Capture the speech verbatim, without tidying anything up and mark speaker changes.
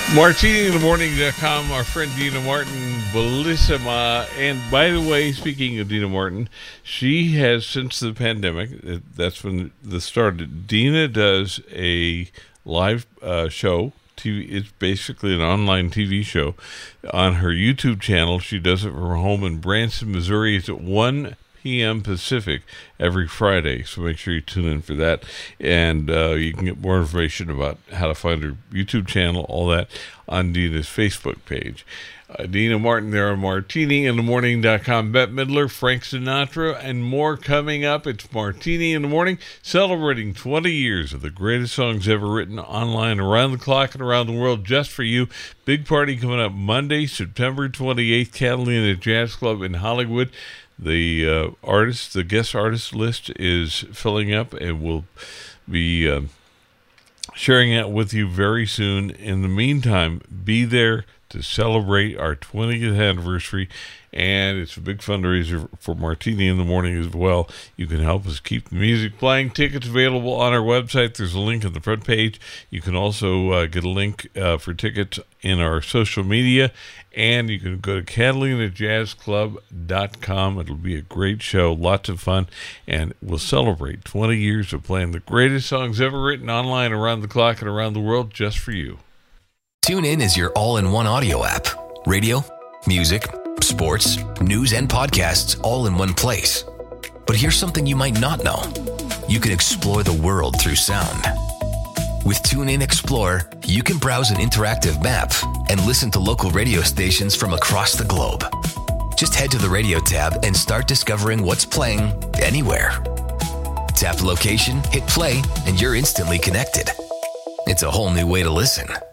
Speaker 1: Martini in the morning dot com, our friend Dina Martin, Bellissima. And by the way, speaking of Dina Martin, she has, since the pandemic, that's when this started, Dina does a live uh, show. T V, it's basically an online T V show on her YouTube channel. She does it from her home in Branson, Missouri. It's at one p.m. Pacific every Friday, so make sure you tune in for that. And uh, you can get more information about how to find her YouTube channel, all that, on Dina's Facebook page. Uh, Dina Martin there on Martini in the morning dot com. Bette Midler, Frank Sinatra, and more coming up. It's Martini in the Morning, celebrating twenty years of the greatest songs ever written, online, around the clock, and around the world, just for you. Big party coming up Monday, September twenty-eighth, Catalina Jazz Club in Hollywood. The uh, artists, the guest artist list is filling up, and we'll be uh, sharing it with you very soon. In the meantime, be there to celebrate our twentieth anniversary, and it's a big fundraiser for Martini in the Morning as well. You can help us keep the music playing. Tickets available on our website. There's a link on the front page. You can also uh, get a link uh, for tickets in our social media, and you can go to Catalina Jazz Club dot com. It'll be a great show, lots of fun, and we'll celebrate twenty years of playing the greatest songs ever written, online, around the clock, and around the world, just for you.
Speaker 2: TuneIn is your all-in-one audio app. Radio, music, sports, news, and podcasts all in one place. But here's something you might not know. You can explore the world through sound. With TuneIn Explore, you can browse an interactive map and listen to local radio stations from across the globe. Just head to the radio tab and start discovering what's playing anywhere. Tap the location, hit play, and you're instantly connected. It's a whole new way to listen.